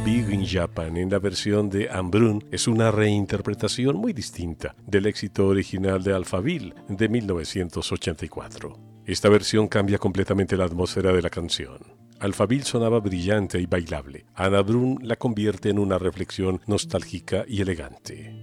Big in Japan en la versión de Anne Brun es una reinterpretación muy distinta del éxito original de Alphaville de 1984. Esta versión cambia completamente la atmósfera de la canción. Alphaville sonaba brillante y bailable. Anne Brun la convierte en una reflexión nostálgica y elegante.